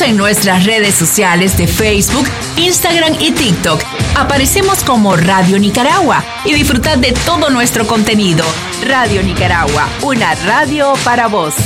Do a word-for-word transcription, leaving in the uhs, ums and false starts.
en nuestras redes sociales de Facebook, Instagram y TikTok. Aparecemos como Radio Nicaragua y disfrutad de todo nuestro contenido. Radio Nicaragua, una radio para vos.